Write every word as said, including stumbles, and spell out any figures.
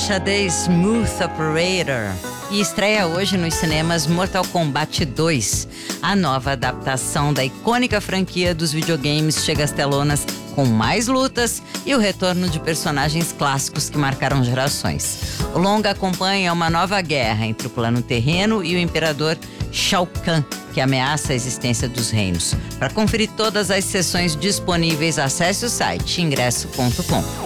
faixa The Smooth Operator. E estreia hoje nos cinemas Mortal Kombat dois. A nova adaptação da icônica franquia dos videogames chega às telonas com mais lutas e o retorno de personagens clássicos que marcaram gerações. O longa acompanha uma nova guerra entre o plano terreno e o imperador Shao Kahn, que ameaça a existência dos reinos. Para conferir todas as sessões disponíveis, acesse o site ingresso ponto com.